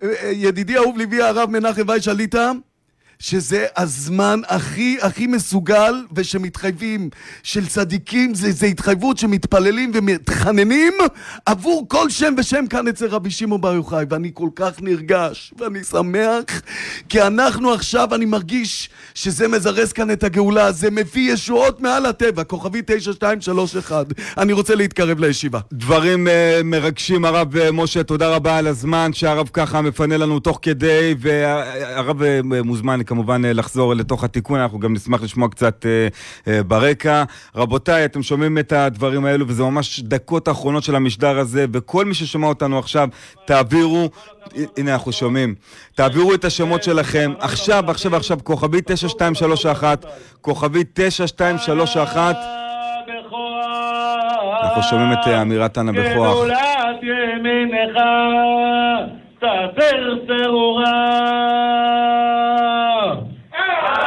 ידידי אהוב ליבי הרב מנחם וייס שליט"א, שזה הזמן הכי מסוגל ושמתחייבים של צדיקים, זה התחייבות שמתפללים ומתחננים עבור כל שם ושם כאן אצל רבי שמעון בר יוחאי, ואני כל כך נרגש ואני שמח כי אנחנו עכשיו, אני מרגיש שזה מזרז כאן את הגאולה, זה מביא ישועות מעל הטבע. כוכבי 9231. אני רוצה להתקרב לישיבה. דברים מרגשים הרב משה, תודה רבה על הזמן שהרב ככה מפנה לנו תוך כדי, והרב מוזמן כמובן לחזור לתוך התיקון, אנחנו גם נשמח לשמוע קצת ברקע. רבותיי, אתם שומעים את הדברים האלו, וזה ממש דקות האחרונות של המשדר הזה, וכל מי ששומע אותנו עכשיו, תעבירו, הנה אנחנו שומעים, תעבירו את השמות שלכם, עכשיו, כוכבי 9231, כוכבי 9231, אנחנו שומעים את אמירת אנא בכוח. גדולת ימינך, ספר סרורה